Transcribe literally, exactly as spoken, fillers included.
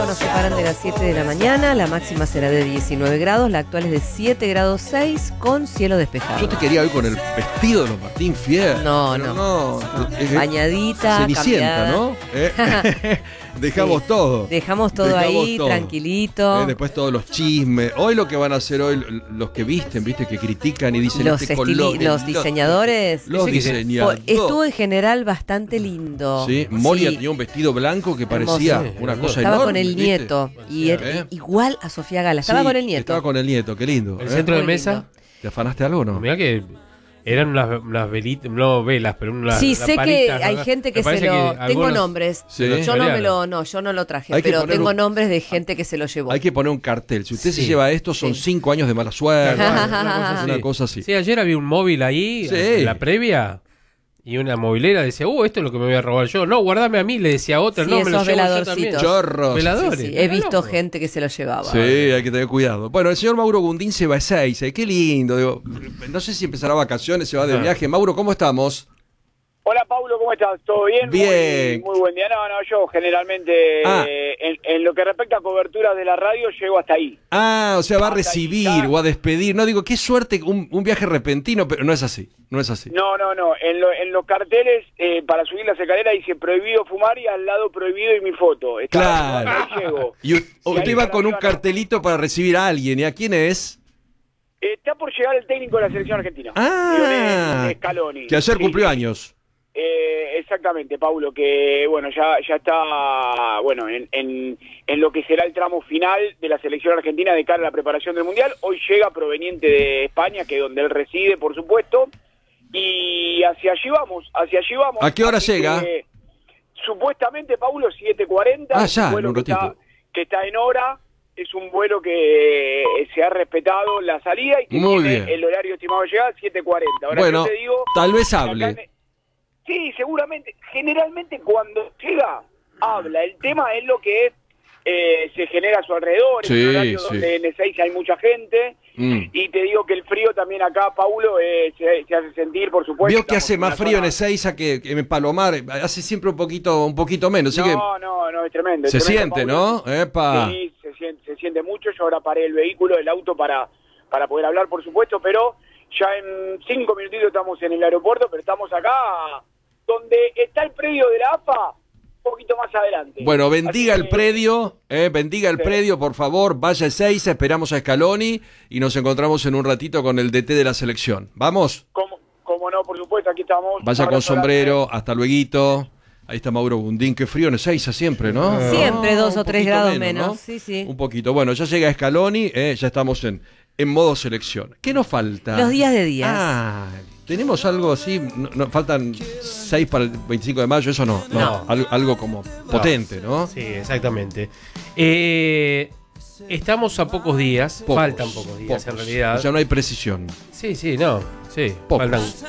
nos separan de las siete de la mañana. La máxima será de diecinueve grados, la actual es de siete grados seis con cielo despejado. Yo te quería hoy con el vestido de los Martín Fierro. No, no. no. no. Bañadita, Cenicienta, cambiada. ¿no? ¿Eh? Dejamos Sí. todo. Dejamos todo Dejamos ahí, todo. tranquilito. Eh, después todos los chismes. Hoy lo que van a hacer hoy, los que visten, viste, que critican y dicen Los, este estili- color. los diseñadores. Los Dicen que se- diseñadores. Estuvo en general bastante lindo. Sí, Moria Sí. tenía un vestido blanco que parecía Hermoso. una cosa Estaba enorme. con el ¿viste? nieto. Y era ¿Eh? igual a Sofía Gala. Estaba Sí, con el nieto. Estaba con el nieto, qué lindo. El ¿eh? centro de Muy mesa. lindo. ¿Te afanaste algo o no? Mirá que eran unas, unas velitas, no velas, pero unas Sí, sé que lamparitas, hay ¿no? gente que Me se parece lo... que Tengo algunos nombres. Sí. lo Yo no me chorearon. lo, no, yo no lo traje, Hay que pero poner tengo un- nombres de gente que se lo llevó. Hay que poner un cartel. Si usted se Sí. lleva esto, son Sí. cinco años de mala suerte. Una cosa así. Una cosa así. Sí, ayer había un móvil ahí, Sí. en la previa, y una movilera decía, uh, esto es lo que me voy a robar yo. No, guardame a mí, le decía otra, Sí, no, me lo esos llevo yo también. veladorcitos. Chorros. Veladores. Sí, sí, he Era visto loco. gente que se lo llevaba. Sí, hay que tener cuidado. Bueno, el señor Mauro Gundín se va a Ezeiza. Qué lindo. Digo, no sé si empezará vacaciones, se va de Ah. viaje. Mauro, ¿cómo estamos? Hola Paulo, ¿cómo estás? ¿Todo bien? Bien. Muy, muy buen día. No, no, yo generalmente Ah. eh, en, en lo que respecta a coberturas de la radio llego hasta ahí. Ah, o sea, va a Hasta recibir ahí, ya. o a despedir. No, digo, qué suerte, un, un viaje repentino, pero no es así. No es así. No, no, no. En, lo- en los carteles eh, para subir las escaleras dice prohibido fumar y al lado prohibido y mi foto. Está- Claro. ahí llego. Y u- Y usted ahí va para con un arriba no. cartelito para recibir a alguien. ¿Y a quién es? Está por llegar el técnico de la selección argentina. Ah, Lionel Scaloni. que ayer Sí, cumplió sí. años. Eh, exactamente, Paulo, que bueno, ya ya está bueno en, en, en lo que será el tramo final de la selección argentina de cara a la preparación del Mundial. Hoy llega proveniente de España, que es donde él reside, por supuesto, y hacia allí vamos, hacia allí vamos. ¿A qué hora Así llega? que, supuestamente, Paulo, siete cuarenta. Ah, es ya, un vuelo en un que está, ratito. que está en hora. Es un vuelo que se ha respetado la salida y que Muy tiene bien. el horario estimado de llegada siete cuarenta. Ahora, Bueno, yo te digo, tal vez que acá hable. en- Sí, seguramente. Generalmente cuando llega, habla. El tema es lo que eh, se genera a su alrededor. Sí, en un horario sí. donde en Ezeiza hay mucha gente. Mm. Y te digo que el frío también acá, Paulo, eh, se, se hace sentir, por supuesto. Vio que Estamos hace en una más frío en zona- Ezeiza que, que en Palomar. Hace siempre un poquito, un poquito menos. Así No, no, no, es tremendo. que es se tremendo, siente, Paulo. ¿no? Epa. Sí, se siente, se siente mucho. Yo ahora paré el vehículo, el auto para, para poder hablar, por supuesto, pero ya en cinco minutitos estamos en el aeropuerto, pero estamos acá donde está el predio de la A F A, un poquito más adelante. Bueno, bendiga Así el que- predio, eh, bendiga el Sí. predio, por favor, vaya a Ezeiza, esperamos a Scaloni y nos encontramos en un ratito con el D T de la selección. ¿Vamos? Como, como no, por supuesto, aquí estamos. Vaya con Abrazo sombrero, grande. hasta luego. Ahí está Mauro Gundín, qué frío en Ezeiza siempre, ¿no? Siempre No, dos un o tres poquito grados menos, ¿no? sí, sí. Un poquito. Bueno, ya llega Scaloni, eh, ya estamos en, en modo selección. ¿Qué nos falta? Los días de días. Ah, tenemos algo así, no, no, faltan seis para el veinticinco de mayo, eso no, no, No. Algo, algo como potente, ¿no? Sí, exactamente. Eh, estamos a pocos días, Pocos, faltan pocos días pocos. en realidad. O sea, no hay precisión. Sí, sí, no, sí, Pocos. faltan